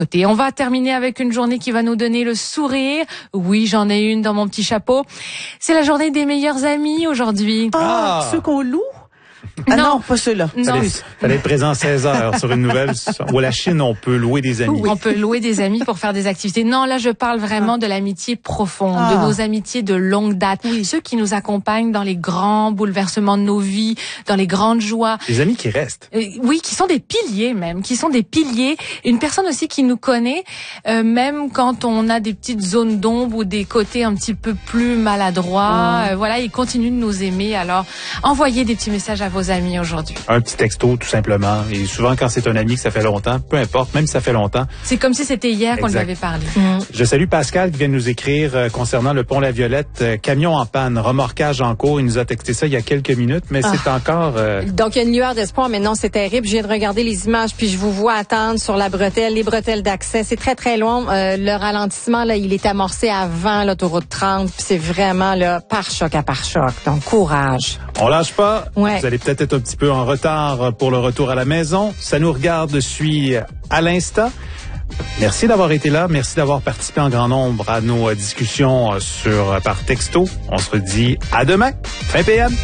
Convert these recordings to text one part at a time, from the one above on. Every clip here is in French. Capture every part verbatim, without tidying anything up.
Et on va terminer avec une journée qui va nous donner le sourire. Oui, j'en ai une dans mon petit chapeau. C'est la journée des meilleurs amis aujourd'hui. Ah, ah. Ceux qu'on loue? Ah non, non, pas ceux-là. Fallait, fallait être présent à seize heures sur une nouvelle. Où à la Chine, on peut louer des amis. Oui. On peut louer des amis pour faire des activités. Non, là, je parle vraiment ah. de l'amitié profonde, ah. de nos amitiés de longue date. Oui. Ceux qui nous accompagnent dans les grands bouleversements de nos vies, dans les grandes joies. Des amis qui restent. Euh, oui, qui sont des piliers même, qui sont des piliers. Une personne aussi qui nous connaît, euh, même quand on a des petites zones d'ombre ou des côtés un petit peu plus maladroits. Ah. Euh, voilà, ils continuent de nous aimer. Alors, envoyez des petits messages à vos amis aujourd'hui. Un petit texto, tout simplement. Et souvent, quand c'est un ami que ça fait longtemps, peu importe, même si ça fait longtemps. C'est comme si c'était hier qu'on lui avait parlé. Mmh. Je salue Pascal qui vient de nous écrire euh, concernant le pont La Violette. Euh, camion en panne, remorquage en cours. Il nous a texté ça il y a quelques minutes, mais ah. c'est encore... Euh... Donc, il y a une lueur d'espoir, mais non, c'est terrible. Je viens de regarder les images, puis je vous vois attendre sur la bretelle, les bretelles d'accès. C'est très, très loin. Euh, le ralentissement, là, il est amorcé avant l'autoroute trente, puis c'est vraiment là, pare-choc à pare-choc. Donc, courage. On lâche pas. Ouais. Vous allez peut-être être un petit peu en retard pour le retour à la maison. Ça nous regarde, suit à l'instant. Merci d'avoir été là. Merci d'avoir participé en grand nombre à nos discussions sur par texto. On se dit à demain, fin P M.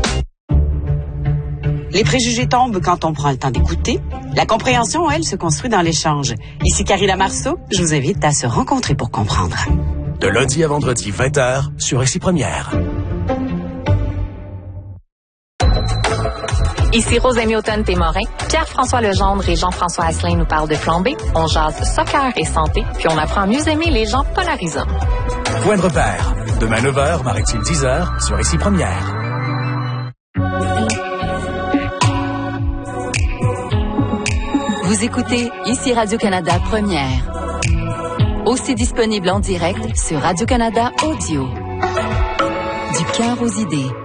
Les préjugés tombent quand on prend le temps d'écouter. La compréhension, elle, se construit dans l'échange. Ici Carrie Lamarceau. Je vous invite à se rencontrer pour comprendre. De lundi à vendredi, vingt heures, sur Ici Première. Ici Rosemie Automne-Témorin, Pierre-François Legendre et Jean-François Asselin nous parlent de flambée. On jase soccer et santé, puis on apprend à mieux aimer les gens polarisants. Point de repère. Demain neuf heures, Maritime dix heures, sur Ici Première. Vous écoutez Ici Radio-Canada Première. Aussi disponible en direct sur Radio-Canada Audio. Du cœur aux idées.